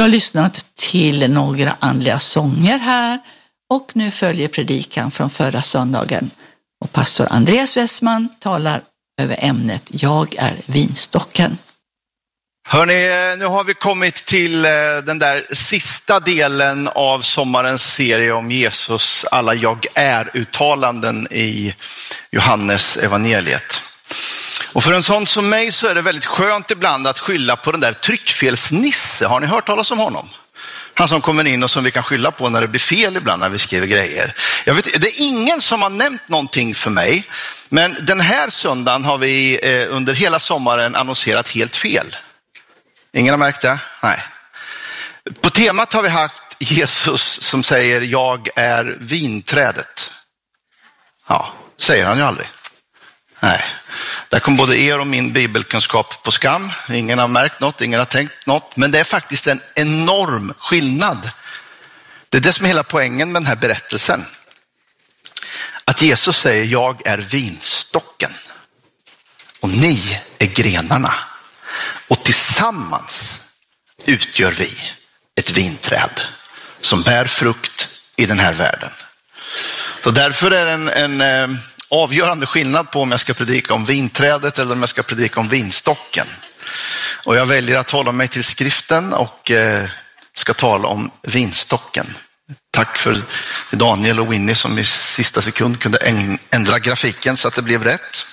har lyssnat till några andliga sånger här och nu följer predikan från förra söndagen. Och pastor Andreas Westman talar över ämnet Jag är vinstocken. Hörrni, nu har vi kommit till den där sista delen av sommarens serie om Jesus, alla jag är-uttalanden i Johannes evangeliet. Och för en sån som mig så är det väldigt skönt ibland att skylla på den där tryckfelsnisse. Har ni hört talas om honom? Han som kommer in och som vi kan skylla på när det blir fel ibland när vi skriver grejer. Jag vet, det är ingen som har nämnt någonting för mig, men den här söndagen har vi under hela sommaren annonserat helt fel. Ingen har märkt det? Nej. På temat har vi haft Jesus som säger jag är vinträdet. Ja, säger han ju aldrig. Nej. Där kom både er och min bibelkunskap på skam. Ingen har märkt något, ingen har tänkt något. Men det är faktiskt en enorm skillnad. Det är det som är hela poängen med den här berättelsen. Att Jesus säger jag är vinstocken. Och ni är grenarna. Och tillsammans utgör vi ett vinträd som bär frukt i den här världen. Så därför är det en avgörande skillnad på om jag ska predika om vinträdet eller om jag ska predika om vinstocken. Och jag väljer att hålla mig till skriften och ska tala om vinstocken. Tack för Daniel och Winnie som i sista sekund kunde ändra grafiken så att det blev rätt.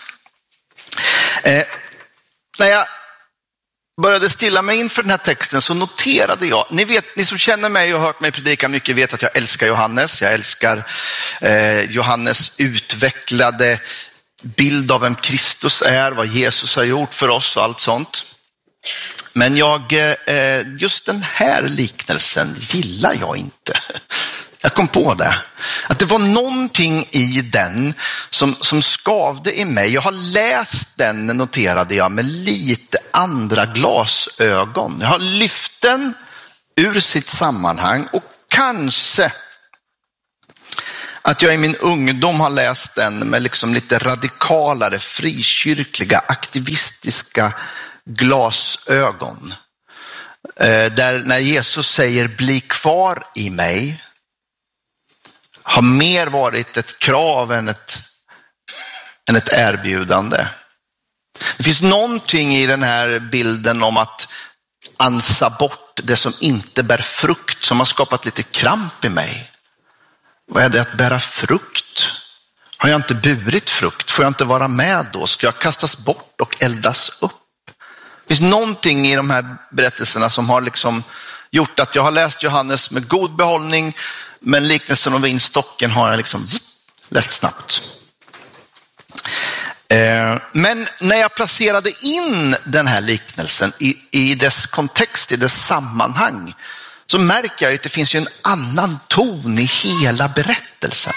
När jag började stilla mig inför den här texten så noterade jag, ni som känner mig och har hört mig predika mycket vet att jag älskar Johannes. Jag älskar Johannes utvecklade bild av vem Kristus är, vad Jesus har gjort för oss och allt sånt. Men just den här liknelsen gillar jag inte. Jag kom på det. Att det var någonting i den som skavde i mig. Jag har läst den, noterade jag, med lite andra glasögon. Jag har lyft den ur sitt sammanhang och kanske att jag i min ungdom har läst den med liksom lite radikalare, frikyrkliga, aktivistiska glasögon. Där när Jesus säger bli kvar i mig har mer varit ett krav än ett erbjudande. Det finns någonting i den här bilden om att ansa bort det som inte bär frukt som har skapat lite kramp i mig. Vad är det att bära frukt? Har jag inte burit frukt? Får jag inte vara med då? Ska jag kastas bort och eldas upp? Det finns någonting i de här berättelserna som har liksom gjort att jag har läst Johannes med god behållning, men liknelsen om vinstocken har jag liksom läst snabbt. Men när jag placerade in den här liknelsen i dess kontext, i dess sammanhang, så märker jag att det finns ju en annan ton i hela berättelsen.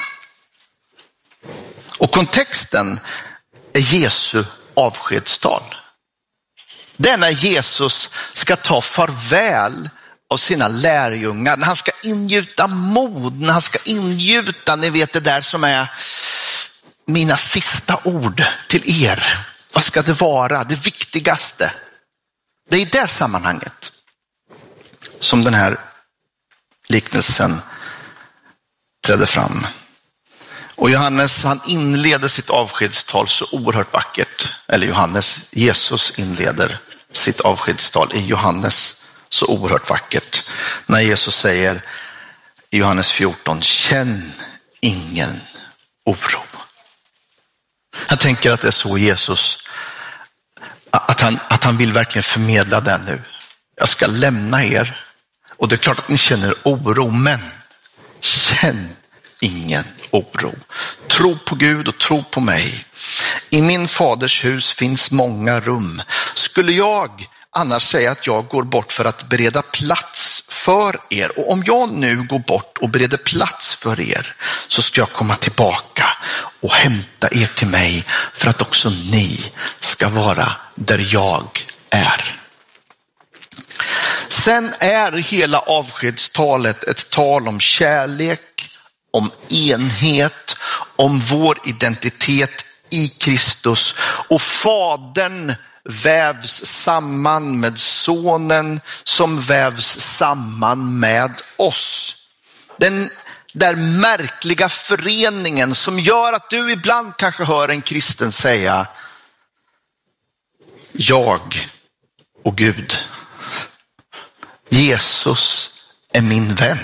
Och kontexten är Jesu avskedstal. Det är när Jesus ska ta farväl av sina lärjungar, när han ska ingjuta mod, när han ska ingjuta, ni vet det där som är mina sista ord till er. Vad ska det vara? Det viktigaste. Det är i det sammanhanget som den här liknelsen trädde fram. Och Johannes, han inleder sitt avskedstal så oerhört vackert. Eller Jesus inleder sitt avskedstal i Johannes så oerhört vackert. När Jesus säger i Johannes 14, känn ingen oro. Jag tänker att det är så Jesus, att han vill verkligen förmedla den nu. Jag ska lämna er. Och det är klart att ni känner oro, men känn ingen oro. Tro på Gud och tro på mig. I min faders hus finns många rum. Skulle jag annars säga att jag går bort för att bereda plats för er, och om jag nu går bort och bereder plats för er, så ska jag komma tillbaka och hämta er till mig för att också ni ska vara där jag är. Sen är hela avskedstalet ett tal om kärlek, om enhet, om vår identitet i Kristus. Och Fadern vävs samman med sonen som vävs samman med oss. Den där märkliga föreningen som gör att du ibland kanske hör en kristen säga: jag och Gud. Jesus är min vän.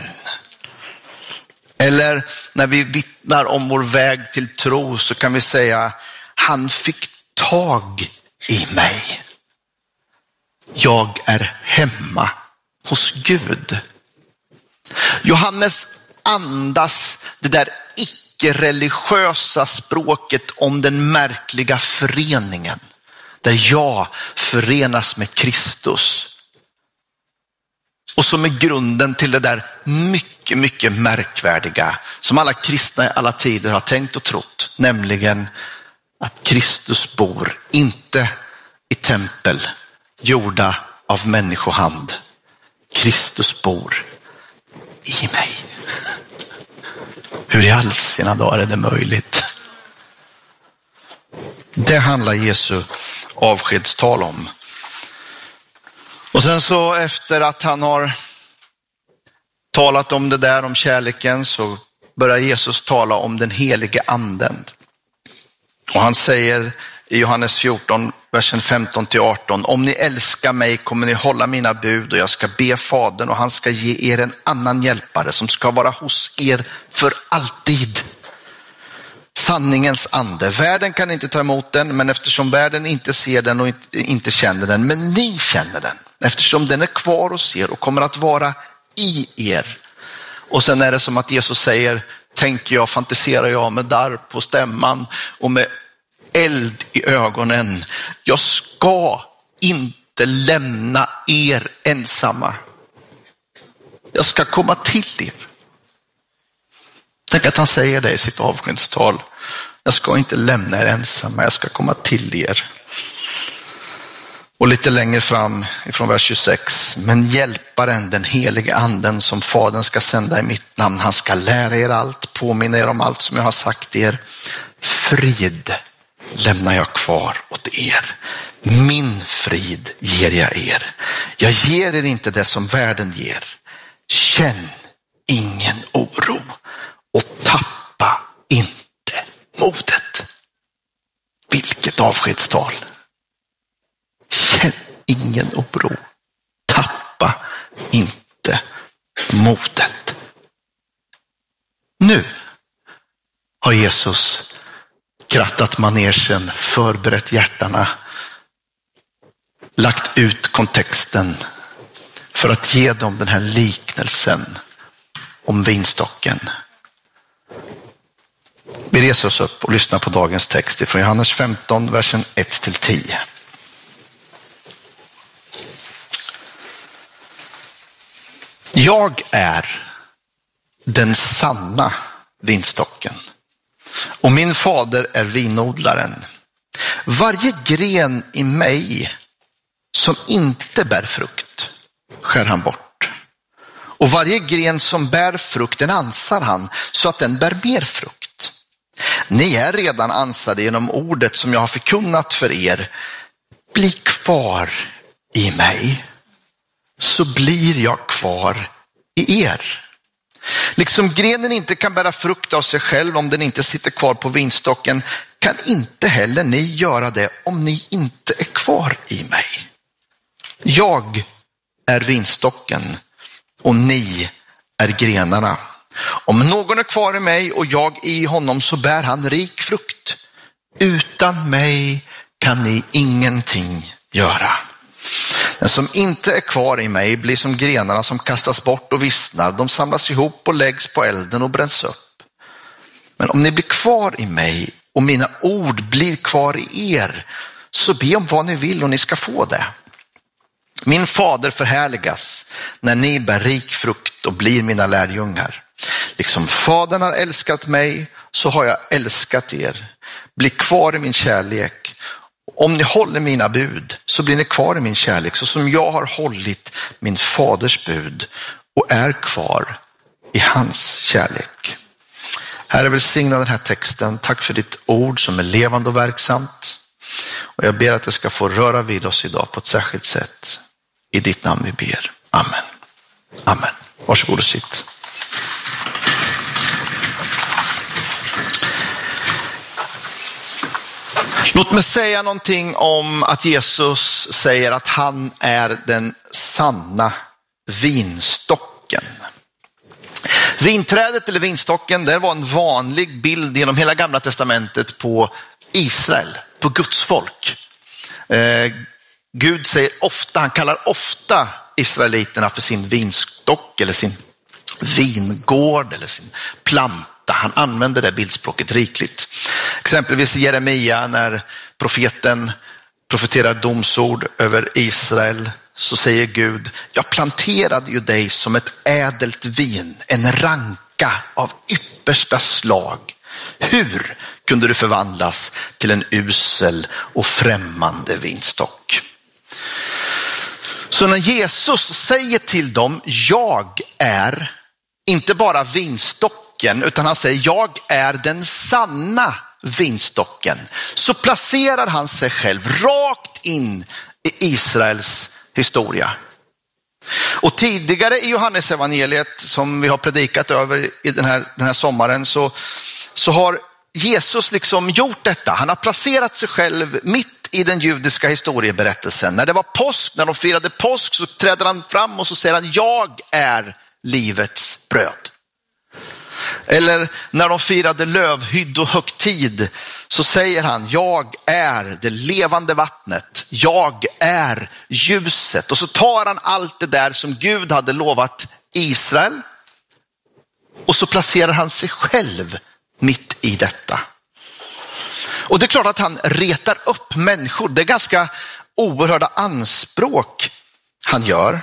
Eller när vi vittnar om vår väg till tro så kan vi säga: han fick tag i mig. Jag är hemma hos Gud. Johannes andas det där icke-religiösa språket om den märkliga föreningen. Där jag förenas med Kristus. Och som är grunden till det där mycket, mycket märkvärdiga som alla kristna i alla tider har tänkt och trott. Nämligen att Kristus bor inte i tempel gjorda av människohand. Kristus bor i mig. Hur i all sina dagar är det möjligt? Det handlar Jesu avskedstal om. Och sen så efter att han har talat om det där om kärleken så börjar Jesus tala om den helige anden. Och han säger i Johannes 14, versen 15-18: om ni älskar mig kommer ni hålla mina bud och jag ska be Fadern och han ska ge er en annan hjälpare som ska vara hos er för alltid. Sanningens ande. Världen kan inte ta emot den, men eftersom världen inte ser den och inte känner den, men ni känner den. Eftersom den är kvar hos er och kommer att vara i er. Och sen är det som att Jesus säger, tänker jag, fantiserar jag med darr på stämman och med eld i ögonen. Jag ska inte lämna er ensamma. Jag ska komma till er. Tänk att han säger det i sitt avskedstal. Jag ska inte lämna er ensamma, jag ska komma till er. Och lite längre fram ifrån vers 26. Men hjälparen, den helige anden som Fadern ska sända i mitt namn, han ska lära er allt, påminna er om allt som jag har sagt er. Frid lämnar jag kvar åt er. Min frid ger jag er. Jag ger er inte det som världen ger. Känn ingen oro och tappa inte modet. Vilket avskedstal. Känn ingen oro. Tappa inte modet. Nu har Jesus krattat manegen, förberett hjärtarna, lagt ut kontexten för att ge dem den här liknelsen om vinstocken. Vi reser oss upp och lyssnar på dagens text från Johannes 15, versen 1-10. Jag är den sanna vinstocken och min fader är vinodlaren. Varje gren i mig som inte bär frukt skär han bort. Och varje gren som bär frukt den ansar han så att den bär mer frukt. Ni är redan ansade genom ordet som jag har förkunnat för er. Bli kvar i mig, så blir jag kvar i er. Liksom grenen inte kan bära frukt av sig själv om den inte sitter kvar på vinstocken, kan inte heller ni göra det om ni inte är kvar i mig. Jag är vinstocken och ni är grenarna. Om någon är kvar i mig och jag i honom så bär han rik frukt. Utan mig kan ni ingenting göra. Den som inte är kvar i mig blir som grenarna som kastas bort och vissnar. De samlas ihop och läggs på elden och bränns upp. Men om ni blir kvar i mig och mina ord blir kvar i er, så be om vad ni vill och ni ska få det. Min fader förhärligas när ni bär rik frukt och blir mina lärjungar. Liksom fadern har älskat mig så har jag älskat er. Bli kvar i min kärlek. Om ni håller mina bud så blir ni kvar i min kärlek, så som jag har hållit min faders bud och är kvar i hans kärlek. Herre, välsigna den här texten. Tack för ditt ord som är levande och verksamt. Och jag ber att det ska få röra vid oss idag på ett särskilt sätt. I ditt namn vi ber. Amen. Amen. Varsågod och sitt. Låt mig säga någonting om att Jesus säger att han är den sanna vinstocken. Vinträdet eller vinstocken, det var en vanlig bild genom hela Gamla testamentet på Israel, på Guds folk. Gud säger ofta, han kallar ofta israeliterna för sin vinstock eller sin vingård eller sin planta. Han använder det bildspråket rikligt. Exempelvis i Jeremia när profeten profeterar domsord över Israel så säger Gud, jag planterade ju dig som ett ädelt vin, en ranka av yppersta slag. Hur kunde du förvandlas till en usel och främmande vinstock? Så när Jesus säger till dem, jag är inte bara vinstocken, utan han säger, jag är den sanna vinstocken, så placerar han sig själv rakt in i Israels historia. Och tidigare i Johannes evangeliet som vi har predikat över i den här sommaren så har Jesus liksom gjort detta. Han har placerat sig själv mitt i den judiska historieberättelsen. När det var påsk, när de firade påsk så träder han fram och så säger han, jag är livets bröd. Eller när de firade lövhydd och högtid så säger han, jag är det levande vattnet, jag är ljuset. Och så tar han allt det där som Gud hade lovat Israel och så placerar han sig själv mitt i detta. Och det är klart att han retar upp människor. Det är ganska oerhörda anspråk han gör.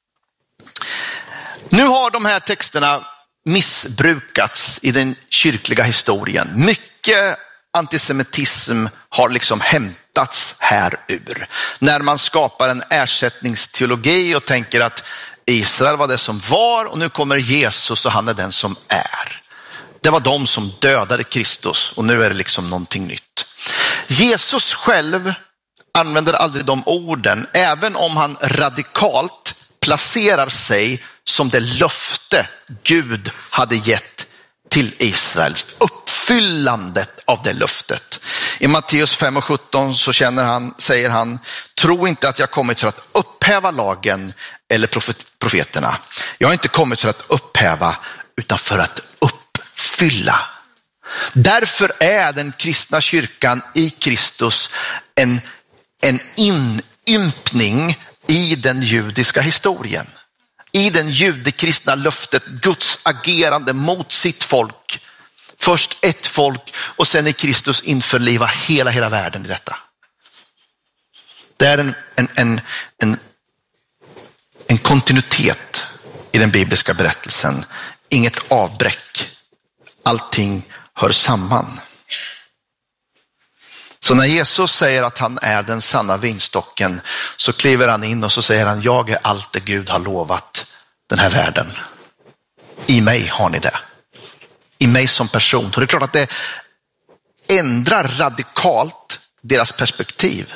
Nu har de här texterna missbrukats i den kyrkliga historien. Mycket antisemitism har liksom hämtats här ur. När man skapar en ersättningsteologi och tänker att Israel var det som var och nu kommer Jesus och han är den som är. Det var de som dödade Kristus och nu är det liksom någonting nytt. Jesus själv använder aldrig de orden, även om han radikalt placerar sig som det löfte Gud hade gett till Israel. Uppfyllandet av det löftet. I Matteus 5:17 så säger han, tro inte att jag kommit för att upphäva lagen eller profeterna. Jag har inte kommit för att upphäva utan för att uppfylla. Därför är den kristna kyrkan i Kristus en inympning i den judiska historien. I den judekristna löftet, Guds agerande mot sitt folk. Först ett folk och sen i Kristus införliva hela världen i detta. Det är en kontinuitet i den bibliska berättelsen. Inget avbräck. Allting hör samman. Så när Jesus säger att han är den sanna vinstocken så kliver han in och så säger han, jag är allt det Gud har lovat den här världen. I mig har ni det. I mig som person. Och det är klart att det ändrar radikalt deras perspektiv.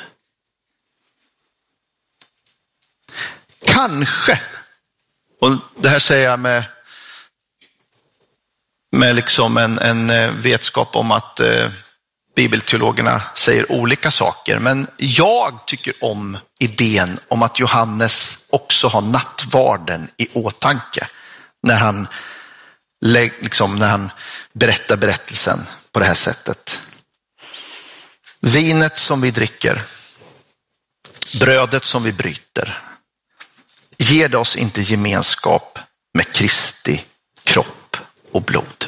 Kanske, och det här säger jag med liksom en vetskap om att bibelteologerna säger olika saker. Men jag tycker om idén om att Johannes också har nattvarden i åtanke när han berättar berättelsen på det här sättet. Vinet som vi dricker, brödet som vi bryter, ger det oss inte gemenskap med Kristi kropp och blod.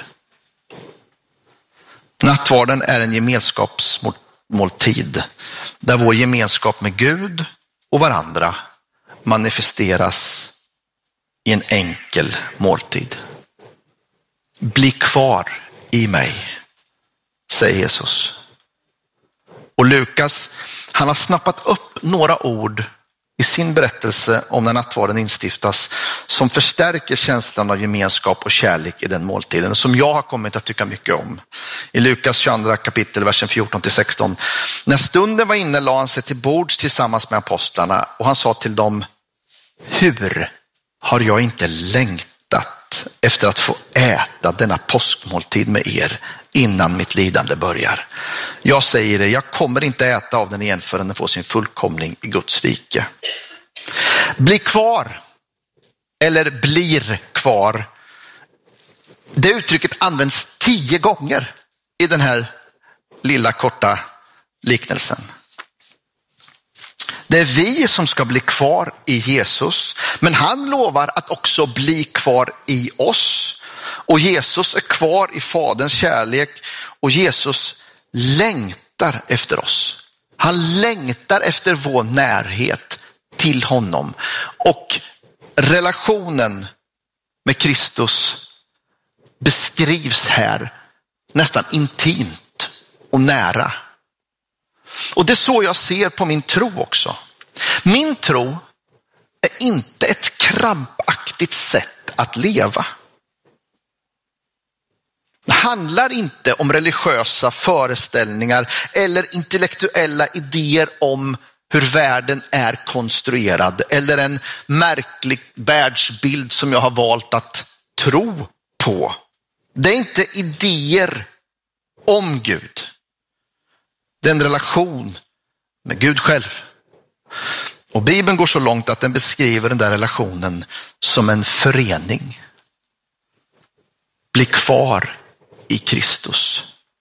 Nattvarden är en gemenskapsmåltid där vår gemenskap med Gud och varandra manifesteras i en enkel måltid. Bli kvar i mig, säger Jesus. Och Lukas, han har snappat upp några ord i sin berättelse om när nattvarden instiftas som förstärker känslan av gemenskap och kärlek i den måltiden, som jag har kommit att tycka mycket om. I Lukas 22 kapitel, versen 14-16. När stunden var inne la han sig till bords tillsammans med apostlarna och han sa till dem: hur har jag inte längtat efter att få äta denna påskmåltid med er innan mitt lidande börjar. Jag säger det, jag kommer inte äta av den igen förrän den får sin fullkomning i Guds rike. Bli kvar, eller blir kvar. Det uttrycket används 10 gånger i den här lilla korta liknelsen. Det är vi som ska bli kvar i Jesus, men han lovar att också bli kvar i oss. Och Jesus är kvar i Faderns kärlek och Jesus längtar efter oss. Han längtar efter vår närhet till honom. Och relationen med Kristus beskrivs här nästan intimt och nära. Och det är så jag ser på min tro också. Min tro är inte ett krampaktigt sätt att leva. Det handlar inte om religiösa föreställningar eller intellektuella idéer om hur världen är konstruerad eller en märklig världsbild som jag har valt att tro på. Det är inte idéer om Gud. Det är en relation med Gud själv. Och Bibeln går så långt att den beskriver den där relationen som en förening. Bli kvar i Kristus.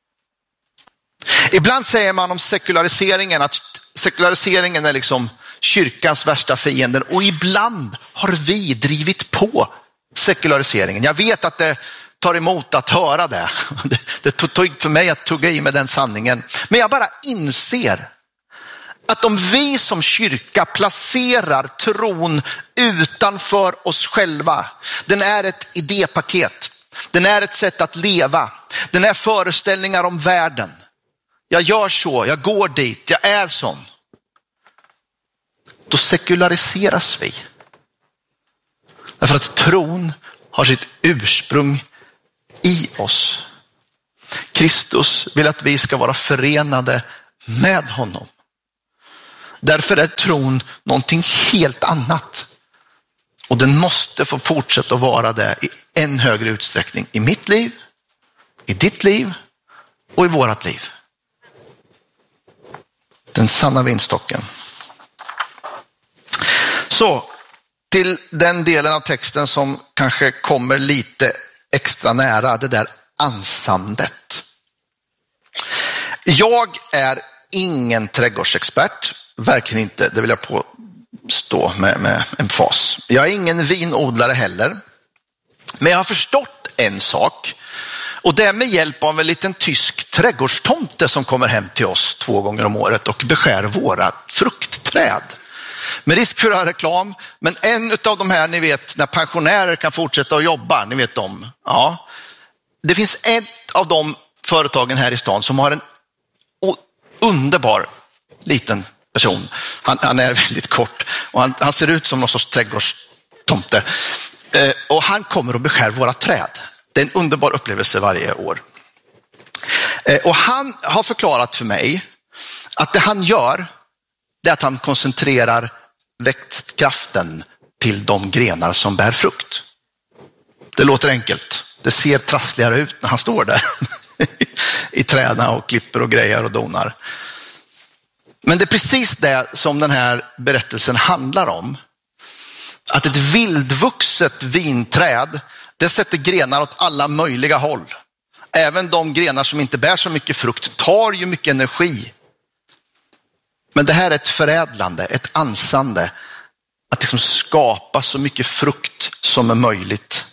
Ibland säger man om sekulariseringen att sekulariseringen är liksom kyrkans värsta fienden, och ibland har vi drivit på sekulariseringen. Jag vet att det tar emot att höra det. Det tog för mig att tugga i med den sanningen. Men jag bara inser att om vi som kyrka placerar tron utanför oss själva, den är ett idépaket. Den är ett sätt att leva. Den är föreställningar om världen. Jag gör så, jag går dit, jag är sån. Då sekulariseras vi. Därför att tron har sitt ursprung i oss. Kristus vill att vi ska vara förenade med honom. Därför är tron någonting helt annat. Och den måste få fortsätta att vara det i än högre utsträckning i mitt liv, i ditt liv och i vårat liv. Den sanna vinstocken. Så till den delen av texten som kanske kommer lite extra nära, det där ansandet. Jag är ingen trädgårdsexpert, verkligen inte, det vill jag påstå med emfas. Jag är ingen vinodlare heller, men jag har förstått en sak, och det är med hjälp av en liten tysk trädgårdstomte som kommer hem till oss 2 gånger om året och beskär våra fruktträd. Med risk för att ha reklam, men en av de här, ni vet, när pensionärer kan fortsätta att jobba, ni vet dem. Ja. Det finns ett av de företagen här i stan som har en underbar liten person. Han är väldigt kort och han ser ut som någon sorts trädgårdstomte. Och han kommer och beskär våra träd. Det är en underbar upplevelse varje år. Och han har förklarat för mig att det han gör, det är att han koncentrerar växtkraften till de grenar som bär frukt. Det låter enkelt. Det ser trassligare ut när han står där i träden och klipper och grejer och donar. Men det är precis det som den här berättelsen handlar om. Att ett vildvuxet vinträd, det sätter grenar åt alla möjliga håll. Även de grenar som inte bär så mycket frukt tar ju mycket energi. Men det här är ett förädlande, ett ansande. Att liksom skapa så mycket frukt som är möjligt.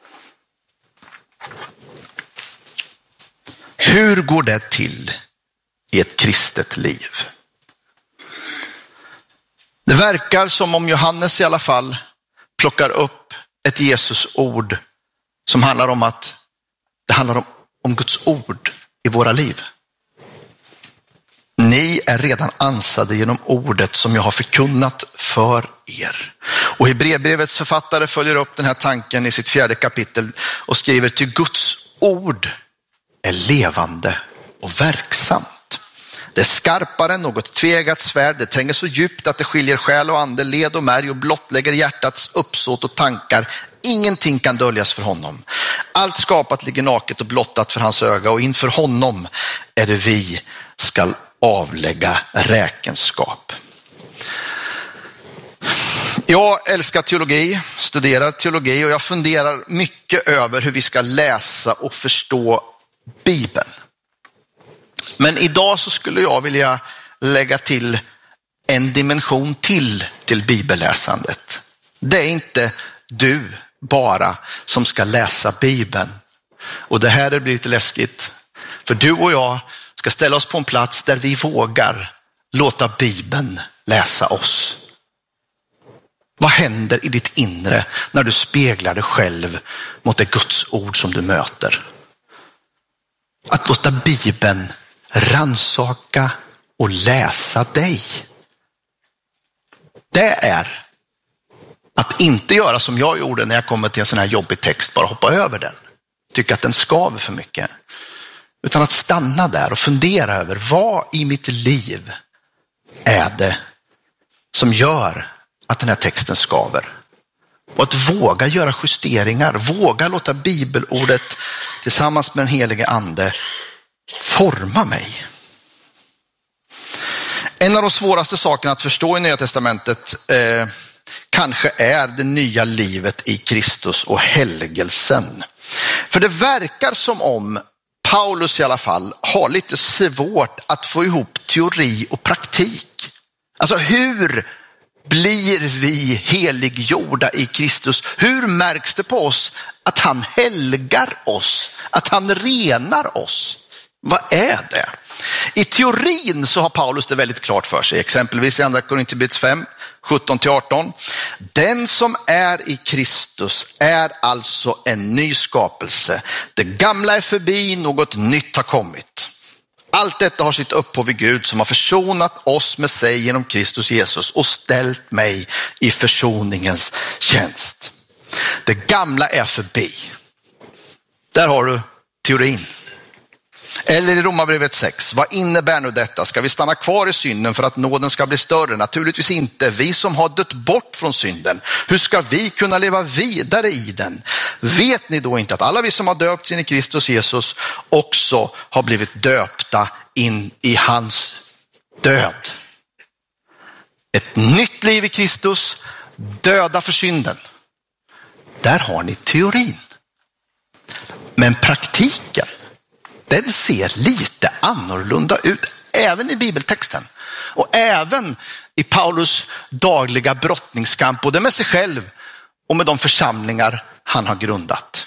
Hur går det till i ett kristet liv? Det verkar som om Johannes i alla fall plockar upp ett Jesus-ord som handlar om att det handlar om Guds ord i våra liv. Ni är redan ansade genom ordet som jag har förkunnat för er. Och Hebreerbrevets författare följer upp den här tanken i sitt 4:e kapitel och skriver: ty Guds ord är levande och verksamt. Det är skarpare än något tvegat svärd. Det tränger så djupt att det skiljer själ och ande, led och märg och blottlägger hjärtats uppsåt och tankar. Ingenting kan döljas för honom. Allt skapat ligger naket och blottat för hans öga, och inför honom är det vi ska avlägga räkenskap. Jag älskar teologi, studerar teologi, och jag funderar mycket över hur vi ska läsa och förstå Bibeln. Men idag så skulle jag vilja lägga till en dimension till bibelläsandet. Det är inte du bara som ska läsa Bibeln. Och det här blir lite läskigt. För du och jag ska ställa oss på en plats där vi vågar låta Bibeln läsa oss. Vad händer i ditt inre när du speglar dig själv mot det Guds ord som du möter? Att låta Bibeln ransaka och läsa dig. Det är att inte göra som jag gjorde när jag kommer till en sån här jobbig text, bara hoppa över den. Tycka att den skaver för mycket. Utan att stanna där och fundera över vad i mitt liv är det som gör att den här texten skaver. Och att våga göra justeringar, våga låta bibelordet tillsammans med den helige ande forma mig. En av de svåraste sakerna att förstå i Nya testamentet kanske är det nya livet i Kristus och helgelsen. För det verkar som om Paulus i alla fall har lite svårt att få ihop teori och praktik. Alltså hur blir vi heliggjorda i Kristus? Hur märks det på oss att han helgar oss? Att han renar oss? Vad är det? I teorin så har Paulus det väldigt klart för sig. Exempelvis i andra Korinthierbrevet 5, 17-18. Den som är i Kristus är alltså en ny skapelse. Det gamla är förbi, något nytt har kommit. Allt detta har sitt upphov i Gud som har försonat oss med sig genom Kristus Jesus och ställt mig i försoningens tjänst. Det gamla är förbi. Där har du teorin. Eller i Romarbrevet 6, vad innebär nu detta? Ska vi stanna kvar i synden för att nåden ska bli större? Naturligtvis inte. Vi som har dött bort från synden, hur ska vi kunna leva vidare i den? Vet ni då inte att alla vi som har döpts in i Kristus Jesus också har blivit döpta in i hans död? Ett nytt liv i Kristus, döda för synden. Där har ni teorin. Men praktiken, den ser lite annorlunda ut även i bibeltexten. Och även i Paulus dagliga brottningskamp, både med sig själv och med de församlingar han har grundat.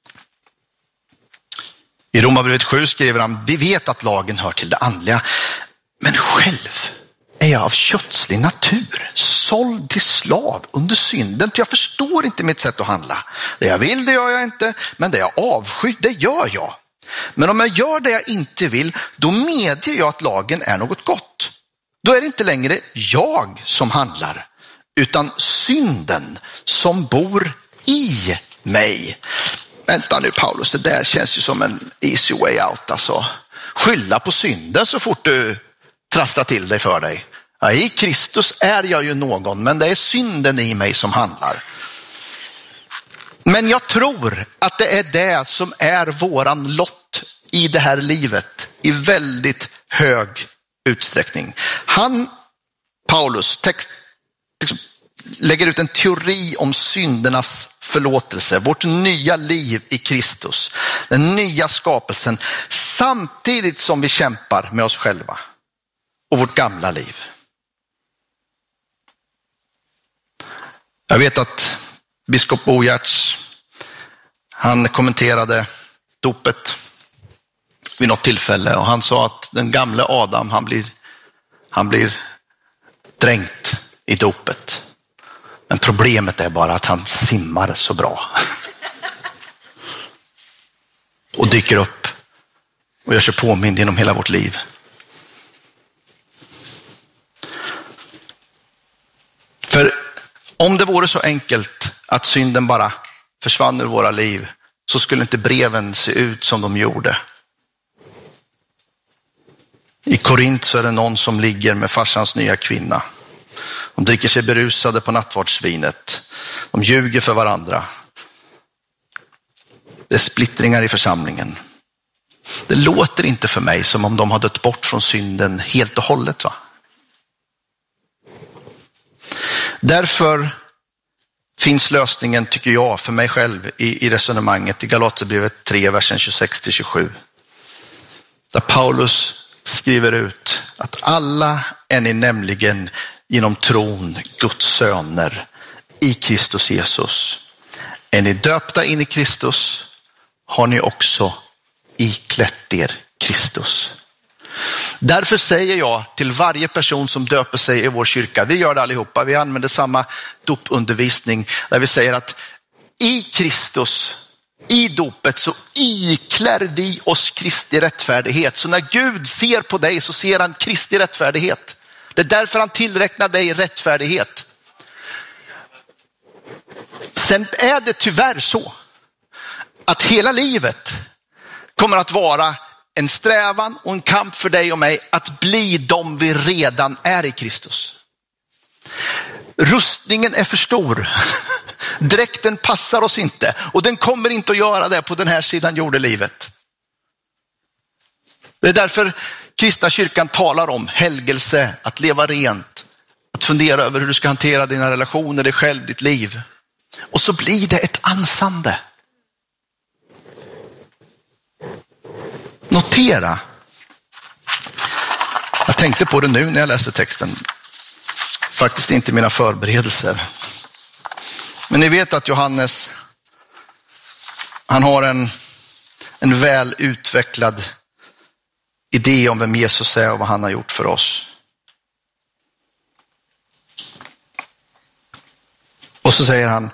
I Romarbrevet 7 skriver han: vi vet att lagen hör till det andliga, men själv är jag av kötslig natur, såld till slav under synden. Jag förstår inte mitt sätt att handla. Det jag vill, det gör jag inte, men det jag avskyr, det gör jag. Men om jag gör det jag inte vill, då medger jag att lagen är något gott. Då är det inte längre jag som handlar, utan synden som bor i mig. Vänta nu Paulus, det där känns ju som en easy way out. Alltså. Skylla på synden så fort du trasslar till dig för dig. Ja, i Kristus är jag ju någon, men det är synden i mig som handlar. Men jag tror att det är det som är våran lott i det här livet i väldigt hög utsträckning. Paulus, lägger ut en teori om syndernas förlåtelse, vårt nya liv i Kristus, den nya skapelsen, samtidigt som vi kämpar med oss själva och vårt gamla liv. Jag vet att biskop Bogertz, han kommenterade dopet vid något tillfälle och han sa att den gamla Adam, han blir dränkt i dopet. Men problemet är bara att han simmar så bra. Och dyker upp och gör sig påmind genom hela vårt liv. Om det vore så enkelt att synden bara försvann ur våra liv, så skulle inte breven se ut som de gjorde. I Korint så är det någon som ligger med farsans nya kvinna. De dricker sig berusade på nattvardsvinet. De ljuger för varandra. Det är splittringar i församlingen. Det låter inte för mig som om de har dött bort från synden helt och hållet, va? Därför finns lösningen, tycker jag, för mig själv i resonemanget i Galaterbrevet 3, versen 26-27. Där Paulus skriver ut att alla är ni nämligen genom tron Guds söner i Kristus Jesus. Är ni döpta in i Kristus, har ni också iklätt er Kristus. Därför säger jag till varje person som döper sig i vår kyrka, vi gör det allihopa, vi använder samma dopundervisning där vi säger att i Kristus, i dopet så iklär vi oss Kristi rättfärdighet. Så när Gud ser på dig så ser han Kristi rättfärdighet. Det är därför han tillräknar dig rättfärdighet. Sen är det tyvärr så att hela livet kommer att vara en strävan och en kamp för dig och mig att bli de vi redan är i Kristus. Rustningen är för stor. Dräkten passar oss inte och den kommer inte att göra det på den här sidan jordelivet. Det är därför kristna kyrkan talar om helgelse, att leva rent, att fundera över hur du ska hantera dina relationer, dig själv, ditt liv. Och så blir det ett ansande. Notera. Jag tänkte på det nu när jag läste texten. Faktiskt inte mina förberedelser. Men ni vet att Johannes, han har en väl utvecklad idé om vem Jesus är och vad han har gjort för oss. Och så säger han: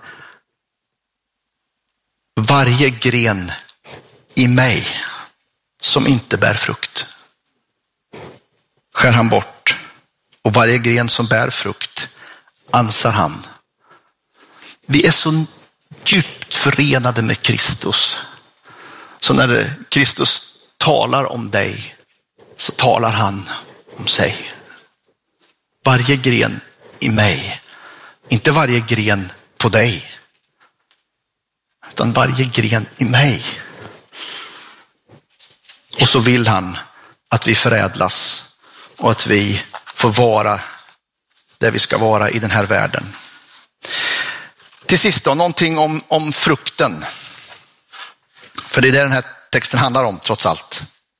varje gren i mig som inte bär frukt skär han bort, och varje gren som bär frukt ansar han. Vi är så djupt förenade med Kristus, så när Kristus talar om dig så talar han om sig. Varje gren i mig, inte varje gren på dig, utan varje gren i mig. Och så vill han att vi förädlas och att vi får vara där vi ska vara i den här världen. Till sist då, någonting om frukten. För det är det den här texten handlar om trots allt.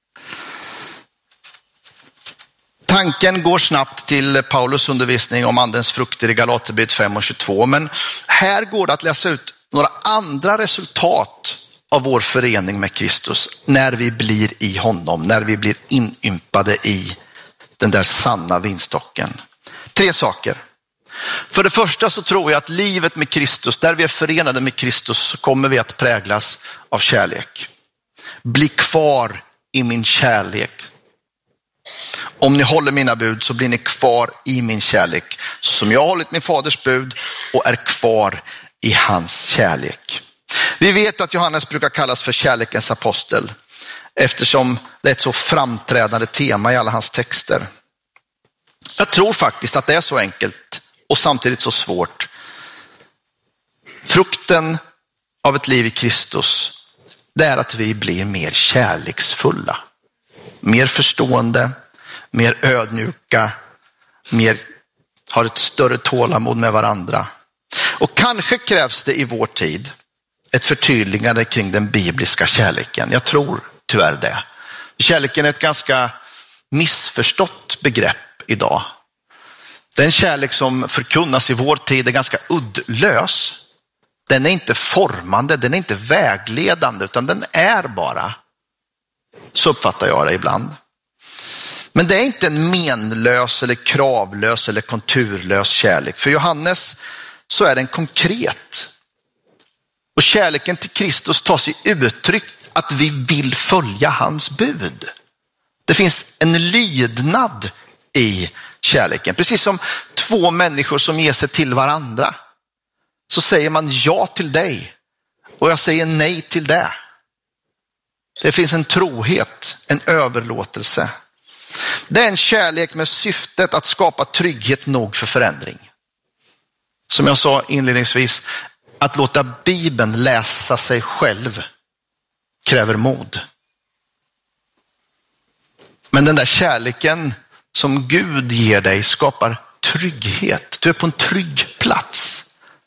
Tanken går snabbt till Paulus undervisning om andens frukter i Galaterbrevet 5:22. Men här går det att läsa ut några andra resultat av vår förening med Kristus när vi blir i honom, när vi blir inympade i den där sanna vinstocken. 3 saker. För det första så tror jag att livet med Kristus, där vi är förenade med Kristus, så kommer vi att präglas av kärlek. Bli kvar i min kärlek. Om ni håller mina bud så blir ni kvar i min kärlek. Så som jag har hållit min faders bud och är kvar i hans kärlek. Vi vet att Johannes brukar kallas för kärlekens apostel, eftersom det är ett så framträdande tema i alla hans texter. Jag tror faktiskt att det är så enkelt och samtidigt så svårt. Frukten av ett liv i Kristus, det är att vi blir mer kärleksfulla, mer förstående, mer ödmjuka, har ett större tålamod med varandra. Och kanske krävs det i vår tid ett förtydligande kring den bibliska kärleken. Jag tror tyvärr det. Kärleken är ett ganska missförstått begrepp idag. Den kärlek som förkunnas i vår tid är ganska uddlös. Den är inte formande, den är inte vägledande, utan den är bara. Så uppfattar jag det ibland. Men det är inte en menlös eller kravlös eller konturlös kärlek. För Johannes så är den konkret. Och kärleken till Kristus tar sig uttryck att vi vill följa hans bud. Det finns en lydnad i kärleken. Precis som 2 människor som ger sig till varandra. så säger man ja till dig och jag säger nej till det. Det finns en trohet, en överlåtelse. Det är en kärlek med syftet att skapa trygghet nog för förändring. Som jag sa inledningsvis, att låta Bibeln läsa sig själv kräver mod. Men den där kärleken som Gud ger dig skapar trygghet. Du är på en trygg plats.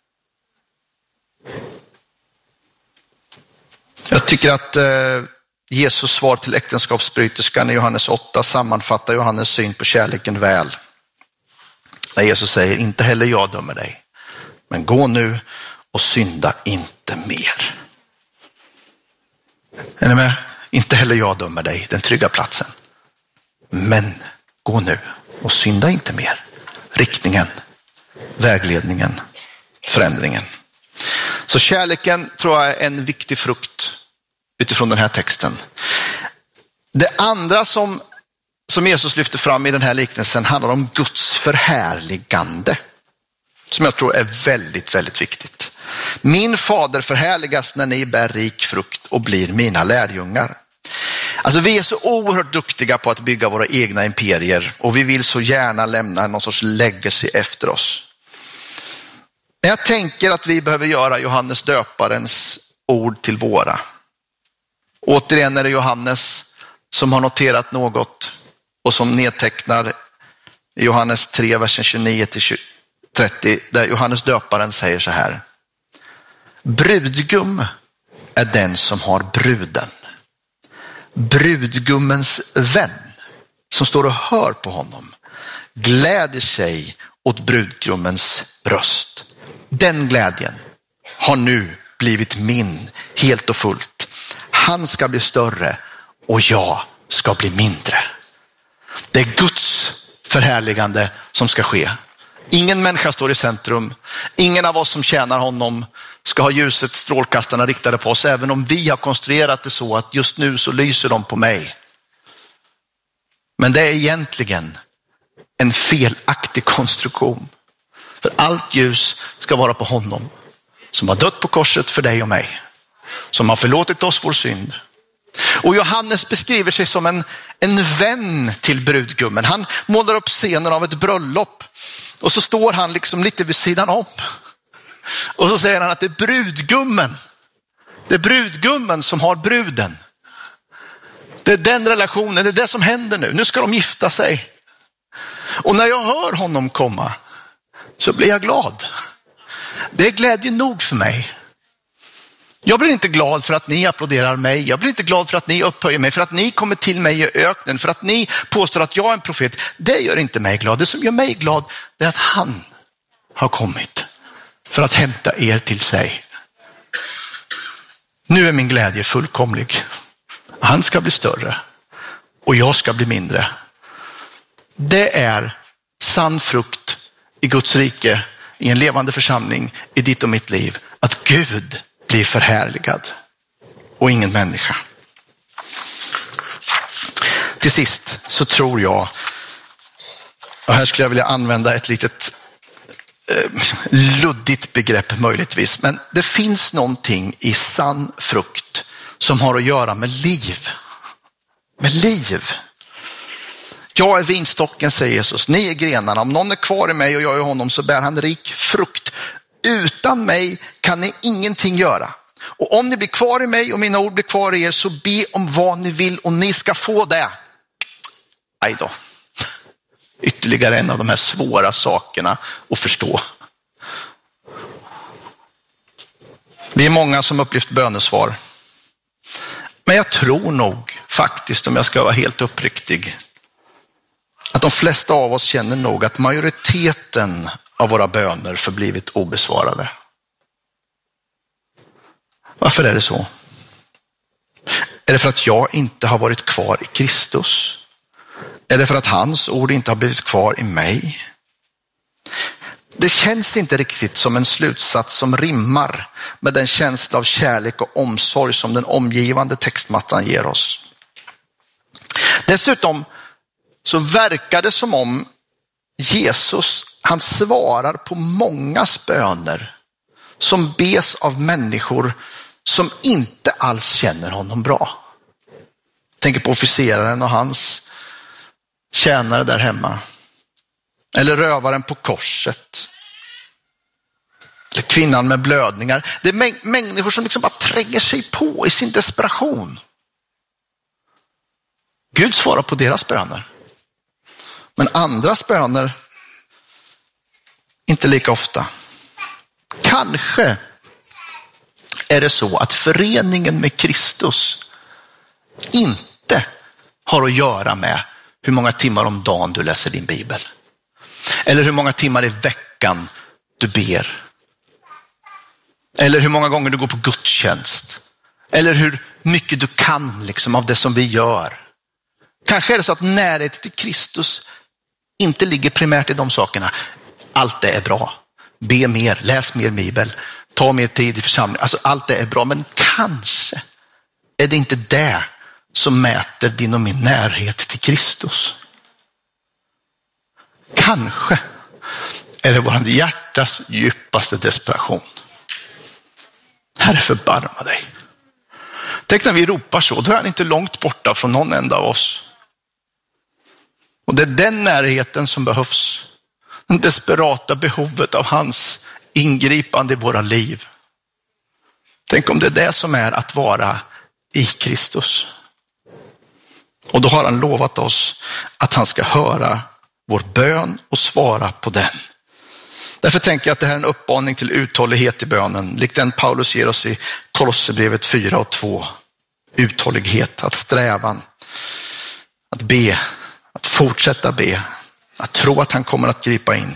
Jag tycker att Jesus svar till äktenskapsbryterskan i Johannes 8 sammanfattar Johannes syn på kärleken väl. När Jesus säger, inte heller jag dömer dig. Men gå nu och synda inte mer. Är ni med? Inte heller jag dömer dig, den trygga platsen. Men gå nu och synda inte mer. Riktningen, vägledningen, förändringen. Så kärleken tror jag är en viktig frukt utifrån den här texten. Det andra som Jesus lyfter fram i den här liknelsen handlar om Guds förhärligande. Som jag tror är väldigt, väldigt viktigt. Min fader förhärligas när ni bär rik frukt och blir mina lärjungar. Alltså vi är så oerhört duktiga på att bygga våra egna imperier och vi vill så gärna lämna någon sorts legacy efter oss. Jag tänker att vi behöver göra Johannes döparens ord till våra. Återigen är det Johannes som har noterat något och som nedtecknar i Johannes 3, versen 29-30, där Johannes döparen säger så här. Brudgum är den som har bruden. Brudgummens vän som står och hör på honom gläder sig åt brudgummens röst. Den glädjen har nu blivit min helt och fullt. Han ska bli större och jag ska bli mindre. Det är Guds förhärligande som ska ske. Ingen människa står i centrum. Ingen av oss som tjänar honom ska ha ljuset, strålkastarna riktade på oss. Även om vi har konstruerat det så att just nu så lyser de på mig. Men det är egentligen en felaktig konstruktion. För allt ljus ska vara på honom som har dött på korset för dig och mig. Som har förlåtit oss vår synd. Och Johannes beskriver sig som en vän till brudgummen. Han målar upp scenen av ett bröllop. Och så står han liksom lite vid sidan om. Och så säger han att det är brudgummen. Det är brudgummen som har bruden. Det är den relationen, det är det som händer nu. Nu ska de gifta sig. Och när jag hör honom komma så blir jag glad. Det är glädje nog för mig. Jag blir inte glad för att ni applåderar mig. Jag blir inte glad för att ni upphöjer mig. För att ni kommer till mig i öknen. För att ni påstår att jag är en profet. Det gör inte mig glad. Det som gör mig glad är att han har kommit för att hämta er till sig. Nu är min glädje fullkomlig. Han ska bli större och jag ska bli mindre. Det är sann frukt i Guds rike, i en levande församling, i ditt och mitt liv. Att Gud blir förhärligad och ingen människa. Till sist så tror jag, och här skulle jag vilja använda ett litet luddigt begrepp möjligtvis, men det finns någonting i sann frukt som har att göra med liv. Med liv. Jag är vinstocken, säger Jesus. Ni är grenarna. Om någon är kvar i mig och jag är honom så bär han rik frukt. Utan mig kan ni ingenting göra. Och om ni blir kvar i mig och mina ord blir kvar i er så be om vad ni vill och ni ska få det. Aj då. Ytterligare en av de här svåra sakerna att förstå. Det är många som upplevt bönesvar. Men jag tror nog faktiskt, om jag ska vara helt uppriktig, att de flesta av oss känner nog att majoriteten av våra böner förblivit obesvarade. Varför är det så? Är det för att jag inte har varit kvar i Kristus? Är det för att hans ord inte har blivit kvar i mig? Det känns inte riktigt som en slutsats som rimmar med den känsla av kärlek och omsorg som den omgivande textmattan ger oss. Dessutom så verkar det som om Jesus, han svarar på mångas böner som bes av människor som inte alls känner honom bra. Jag tänker på officeraren och hans tjänare där hemma. Eller rövaren på korset. Eller kvinnan med blödningar. Det är människor som liksom bara tränger sig på i sin desperation. Gud svarar på deras böner. Men andras böner inte lika ofta. Kanske är det så att föreningen med Kristus inte har att göra med hur många timmar om dagen du läser din bibel. Eller hur många timmar i veckan du ber. Eller hur många gånger du går på gudstjänst. Eller hur mycket du kan liksom av det som vi gör. Kanske är det så att närhet till Kristus inte ligger primärt i de sakerna. Allt det är bra. Be mer, läs mer bibel, ta mer tid i församling. Alltså allt det är bra, men kanske är det inte det som mäter din och min närhet till Kristus. Kanske är det våran hjärtas djupaste desperation. Herre, förbarma dig. Tänk när vi ropar så, då är han inte långt borta från någon enda av oss. Och det är den närheten som behövs. Det desperata behovet av hans ingripande i våra liv. Tänk om det är det som är att vara i Kristus. Och då har han lovat oss att han ska höra vår bön och svara på den. Därför tänker jag att det här är en uppmaning till uthållighet i bönen. Likt den Paulus ger oss i Kolosserbrevet 4:2. Uthållighet, att strävan, att be, att fortsätta be, att tro att han kommer att gripa in.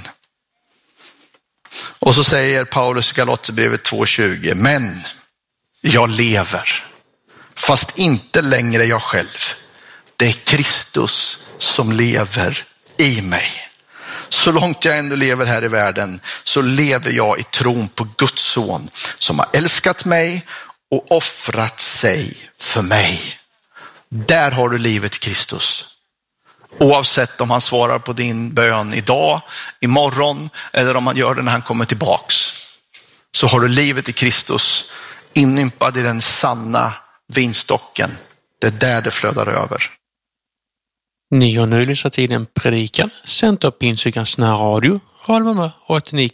Och så säger Paulus i Galaterbrevet 2:20. Men jag lever, fast inte längre jag själv. Det är Kristus som lever i mig. Så långt jag ändå lever här i världen så lever jag i tron på Guds son som har älskat mig och offrat sig för mig. Där har du livet i Kristus. Oavsett om han svarar på din bön idag, imorgon eller om han gör det när han kommer tillbaks. Så har du livet i Kristus inympad i den sanna vinstocken. Det är där det flödar över. Ni har nu lyssnat till en predikan sänd av Pingstkyrkans närradio, Radio Malmö 89,3